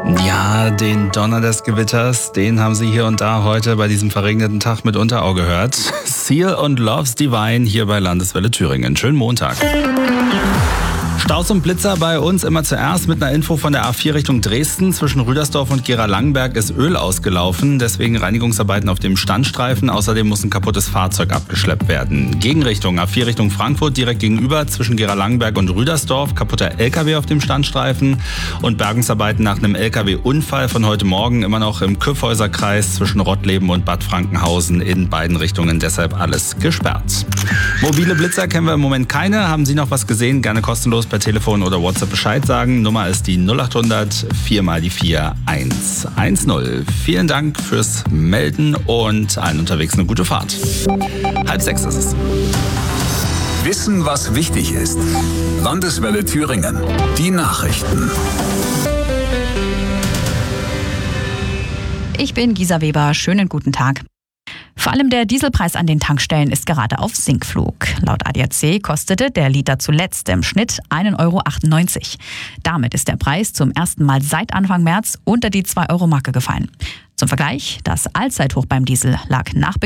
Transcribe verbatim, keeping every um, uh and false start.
Ja, den Donner des Gewitters, den haben Sie hier und da heute bei diesem verregneten Tag mitunter auch gehört. Seal und Love's Divine hier bei Landeswelle Thüringen. Schönen Montag. Staus und Blitzer bei uns immer zuerst mit einer Info von der A vier Richtung Dresden. Zwischen Rüdersdorf und Gera-Langenberg ist Öl ausgelaufen, deswegen Reinigungsarbeiten auf dem Standstreifen. Außerdem muss ein kaputtes Fahrzeug abgeschleppt werden. Gegenrichtung A vier Richtung Frankfurt, direkt gegenüber zwischen Gera-Langenberg und Rüdersdorf. Kaputter L K W auf dem Standstreifen und Bergungsarbeiten nach einem L K W-Unfall von heute Morgen immer noch im Kyffhäuser-Kreis zwischen Rottleben und Bad Frankenhausen in beiden Richtungen. Deshalb alles gesperrt. Mobile Blitzer kennen wir im Moment keine. Haben Sie noch was gesehen? Gerne kostenlos per Telefon oder WhatsApp Bescheid sagen. Nummer ist die null acht hundert vier mal die vier eins eins null. Vielen Dank fürs Melden und allen unterwegs eine gute Fahrt. Halb sechs ist es. Wissen, was wichtig ist. Landeswelle Thüringen. Die Nachrichten. Ich bin Gisa Weber. Schönen guten Tag. Vor allem der Dieselpreis an den Tankstellen ist gerade auf Sinkflug. Laut A D A C kostete der Liter zuletzt im Schnitt ein Euro achtundneunzig. Damit ist der Preis zum ersten Mal seit Anfang März unter die zwei Euro Marke gefallen. Zum Vergleich, das Allzeithoch beim Diesel lag nach